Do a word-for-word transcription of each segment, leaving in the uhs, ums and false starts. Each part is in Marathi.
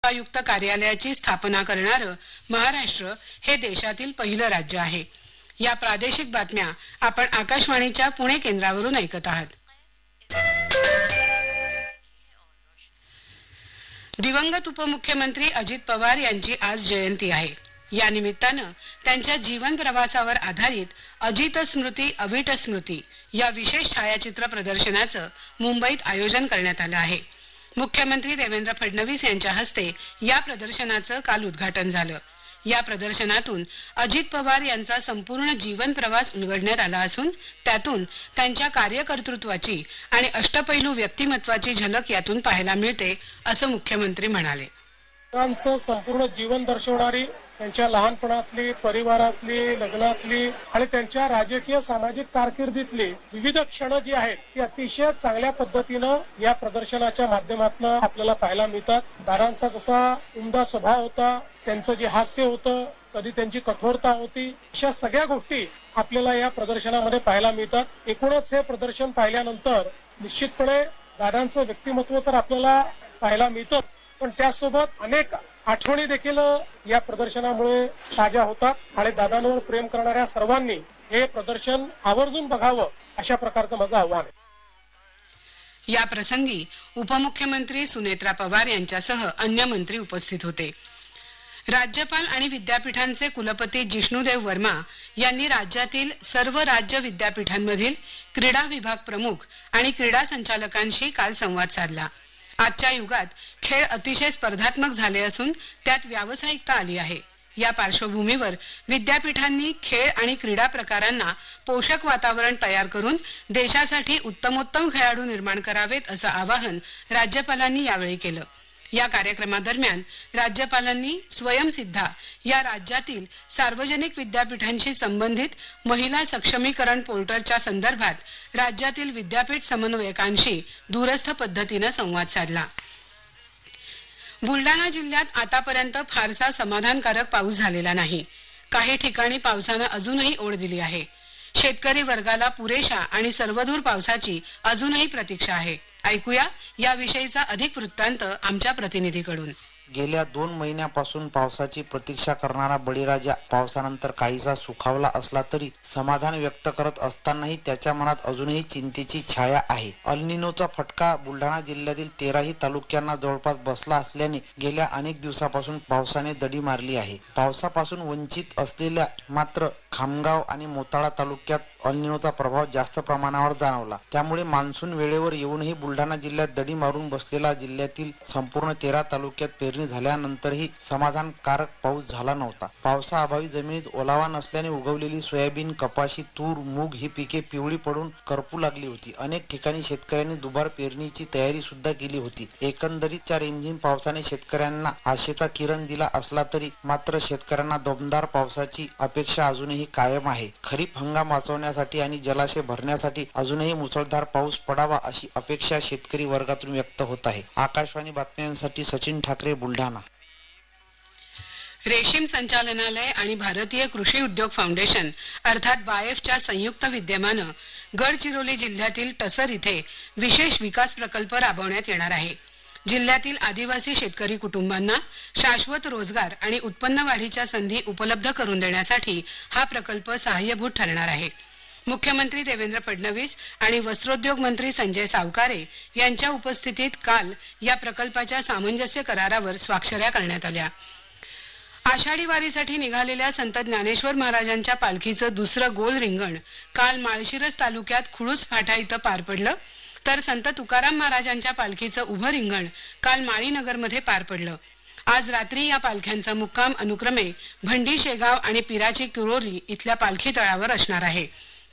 आयुक्त कार्यालयाची स्थापना करणारं महाराष्ट्र हे देशातील पहिलं राज्य आहे। या प्रादेशिक बातम्या आपण आकाशवाणीच्या पुणे केंद्रावरून ऐकत आहात। दिवंगत उपमुख्यमंत्री अजित पवार यांची आज जयंती आहे। या निमित्तानं त्यांच्या जीवन प्रवासावर आधारित अजित स्मृती अविट स्मृती या विशेष छायाचित्र प्रदर्शनाचं मुंबईत आयोजन करण्यात आलं आहे। मुख्यमंत्री देवेंद्र फडणवीस यांच्या हस्ते या प्रदर्शनाचं काल उद्घाटन झालं। या प्रदर्शनातून अजित पवार यांचा संपूर्ण जीवन प्रवास उलगडण्यात आला असून त्यातून त्यांच्या कार्यकर्तृत्वाची आणि अष्टपैलू व्यक्तिमत्वाची झलक यातून पाहायला मिळते असं मुख्यमंत्री म्हणाले। त्यांचं संपूर्ण जीवन दर्शवणारी त्यांच्या लहानपणातली, परिवारातली, लग्नातली आणि त्यांच्या राजकीय सामाजिक कारकिर्दीतली विविध क्षण जी आहेत ती अतिशय चांगल्या पद्धतीनं या प्रदर्शनाच्या माध्यमातून आपल्याला पाहायला मिळतात। दादांचा जसा उमदा स्वभाव होता, त्यांचं जे हास्य होतं, कधी त्यांची कठोरता होती, अशा सगळ्या गोष्टी आपल्याला या प्रदर्शनामध्ये पाहायला मिळतात। एकूणच हे प्रदर्शन पाहिल्यानंतर निश्चितपणे दादांचं व्यक्तिमत्व तर आपल्याला पाहायला मिळतंच, पण त्यासोबत अनेक आठवणी देखील या प्रदर्शनामुळे ताज्या होतात आणि दादांवर प्रेम करणाऱ्या सर्वांनी हे प्रदर्शन आवर्जून बघावं अशा प्रकारचं माझं आव्हान आहे। या प्रसंगी उपमुख्यमंत्री सुनेत्रा पवार यांच्यासह अन्य मंत्री उपस्थित होते। राज्यपाल आणि विद्यापीठांचे कुलपती जिष्णुदेव वर्मा यांनी राज्यातील सर्व राज्य विद्यापीठांमधील क्रीडा विभाग प्रमुख आणि क्रीडा संचालकांशी काल संवाद साधला। आजच्या युगात खेळ अतिशय स्पर्धात्मक झाले असून त्यात व्यावसायिकता आली आहे। या पार्श्वभूमीवर विद्यापीठांनी खेळ आणि क्रीडा प्रकारांना पोषक वातावरण तयार करून देशासाठी उत्तमोत्तम खेळाडू निर्माण करावेत असं आवाहन राज्यपालांनी यावेळी केलं। या कार्यक्रमादरम्यान राज्यपालांनी स्वयंसिद्धा या राज्यातील सार्वजनिक विद्यापीठांशी संबंधित महिला सक्षमीकरण पोर्टलच्या संदर्भात राज्यातील विद्यापीठ समन्वयकांशी दूरस्थ पद्धतीने संवाद साधला। बुलडाणा जिल्ह्यात आतापर्यंत फारसा समाधानकारक पाऊस झालेला नाही। काही ठिकाणी पावसानं अजूनही ओढ दिली आहे। शेतकरी वर्गाला पुरेशा आणि सर्वदूर पावसाची अजूनही प्रतीक्षा आहे। ऐकूया याविषयीचा अधिक वृत्तांत आमच्या प्रतिनिधीकडून। गेल्या दोन महिन्यापासून पावसाची प्रतीक्षा करणारा बळीराजा पावसानंतर काहीसा सुखावला असला तरी समाधान व्यक्त करत असतानाही त्याच्या मनात अजूनही चिंतेची छाया आहे। अल्निनोचा फटका बुलढाणा जिल्ह्यातील तेराही तालुक्यांना जवळपास बसला असल्याने गेल्या अनेक दिवसापासून पावसाने दडी मारली आहे। पावसापासून वंचित असलेल्या मात्र खामगाव आणि मोताळा तालुक्यात अल्निनोचा प्रभाव जास्त प्रमाणावर जाणवला। त्यामुळे मान्सून वेळेवर येऊनही बुलढाणा जिल्ह्यात दडी मारून बसलेला जिल्ह्यातील संपूर्ण तेरा तालुक्यात पेरणी झाल्यानंतरही समाधानकारक पाऊस झाला नव्हता। पावसाअभावी जमिनीत ओलावा नसल्याने उगवलेली सोयाबीन, कपाशी, तूर, मूग ही पिके पिवळी पडून करपू लागली होती। अनेक ठिकाणी शेतकऱ्यांनी दुबार पेरणीची तयारी सुद्धा केली होती। एकंदरीत रिमझिम पावसाने शेतकऱ्यांना आशेचा किरण दिला असला तरी मात्र शेतकऱ्यांना दमदार पावसाची अपेक्षा अजूनही कायम आहे। खरीप हंगाम वाचवण्यासाठी आणि जलाशय भरण्यासाठी अजूनही मुसळधार पाऊस पडावा अशी अपेक्षा शेतकरी वर्गातून व्यक्त होत आहे। आकाशवाणी बातम्यांसाठी सचिन ठाकरे, बुलढाणा। रेशीम संचालनालय आणि भारतीय कृषी उद्योग फाउंडेशन अर्थात बाएफच्या संयुक्त विद्यमाने गडचिरोली जिल्ह्यातील टसर इथे विशेष विकास प्रकल्प राबवण्यात येणार आहे। जिल्ह्यातील आदिवासी शेतकरी कुटुंबांना शाश्वत रोजगार आणि उत्पन्न वाढीच्या संधी उपलब्ध करून देण्यासाठी हा प्रकल्प सहाय्यभूत ठरणार आहे। मुख्यमंत्री देवेंद्र फडणवीस आणि वस्त्रोद्योग मंत्री संजय सावकारे यांच्या उपस्थितीत काल या प्रकल्पाच्या सामंजस्य करारावर स्वाक्षऱ्या करण्यात आल्या। आषाढी वारीसाठी निघालेल्या संत ज्ञानेश्वर महाराजांच्या पालखीचं दुसरं गोल रिंगण काल माळशिरस तालुक्यात खुळूस फाटा इथं पार पडलं, तर संत तुकाराम महाराजांच्या पालखीचं उभं रिंगण काल माळीनगरमध्ये पार पडलं। आज रात्री या पालख्यांचा मुक्काम अनुक्रमे भंडी शेगाव आणि पिराची किरोली इथल्या पालखी तळावर असणार आहे।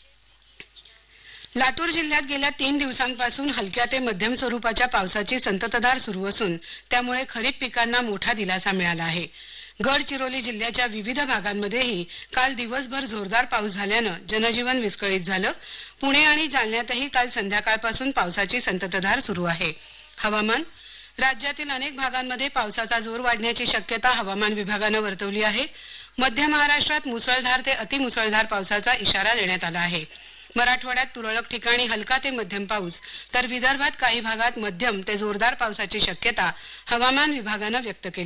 लातूर जिल्ह्यात गेल्या तीन दिवसांपासून हलक्या ते मध्यम स्वरूपाच्या पावसाची संततधार सुरू असून त्यामुळे खरीप पिकांना मोठा दिलासा मिळाला आहे। गडचिरोली जिल्ह्याच्या विविध भागांमध्येही काल दिवसभर जोरदार पाऊस झाल्यानं जनजीवन विस्कळीत झालं। पुणे आणि जालन्यातही काल संध्याकाळपासून पावसाची संततधार सुरू आहे। हवामान राज्यातील अनेक भागांमध्ये पावसाचा जोर वाढण्याची शक्यता हवामान विभागानं वर्तवली आहे। मध्य महाराष्ट्रात मुसळधार ते अतिमुसळधार पावसाचा इशारा देण्यात आला आहे। मराठवाड्यात तुरळक ठिकाणी हलका ते मध्यम पाऊस तर विदर्भात काही भागात मध्यम ते जोरदार पावसाची शक्यता हवामान विभागानं व्यक्त केली